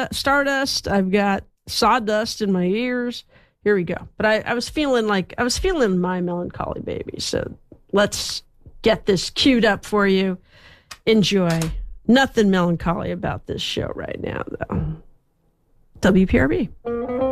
stardust. I've got sawdust in my ears. Here we go. But I was feeling My Melancholy Baby. So let's get this queued up for you. Enjoy. Nothing melancholy about this show right now, though. WPRB.